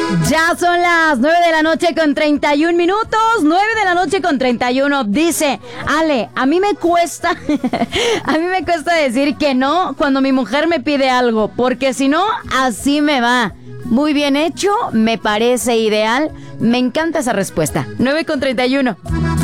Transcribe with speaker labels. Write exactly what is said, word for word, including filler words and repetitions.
Speaker 1: Ya son las nueve de la noche con treinta y un minutos, nueve de la noche con treinta y uno. Dice, Ale, a mí me cuesta, a mí me cuesta decir que no cuando mi mujer me pide algo, porque si no, así me va. Muy bien hecho, me parece ideal, me encanta esa respuesta. nueve con treinta y uno.